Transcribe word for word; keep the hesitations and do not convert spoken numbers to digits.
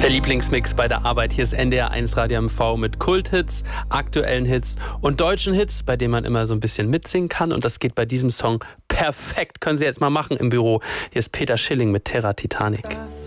Der Lieblingsmix bei der Arbeit. Hier ist N D R eins Radio M V mit Kulthits, aktuellen Hits und deutschen Hits, bei denen man immer so ein bisschen mitsingen kann. Und das geht bei diesem Song perfekt. Können Sie jetzt mal machen im Büro. Hier ist Peter Schilling mit Terra Titanic. Das